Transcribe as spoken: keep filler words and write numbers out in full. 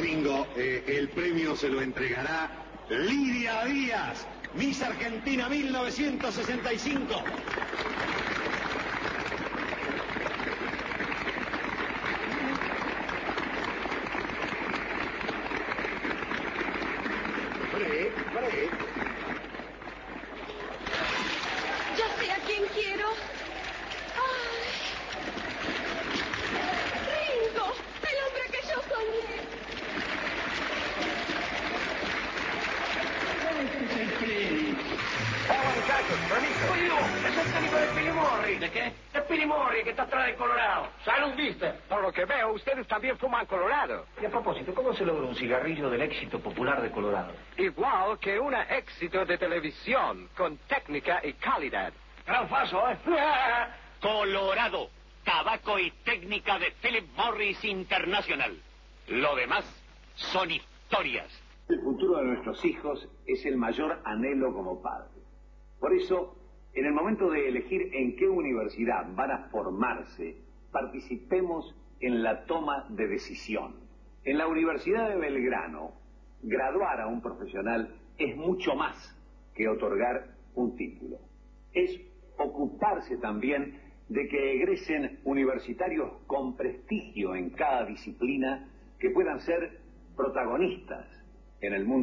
Ringo, eh, el premio se lo entregará Lidia Díaz, Miss Argentina mil novecientos sesenta y cinco. Bre, bre. Ya sé a quién quiero. ¡Ay! ¡Ringo! ¡El hombre que yo soñé! Hola, muchachos, permiso. Oye, es el técnico de Billy Morris. ¿De qué? Es Billy Morris, que está atrás del Colorado. Salud, viste. Por lo que veo, ustedes también fuman Colorado. Y a propósito, ¿cómo se logra un cigarrillo del éxito popular de Colorado? Igual que un éxito de televisión, con técnica y calidad. Gran falso, ¿eh? Colorado, tabaco y técnica de Philip Morris International. Lo demás son historias. El futuro de nuestros hijos es el mayor anhelo como padre. Por eso, en el momento de elegir en qué universidad van a formarse, participemos en la toma de decisión. En la Universidad de Belgrano, graduar a un profesional es mucho más que otorgar un título. Es ocuparse también de que egresen universitarios con prestigio en cada disciplina que puedan ser protagonistas en el mundo.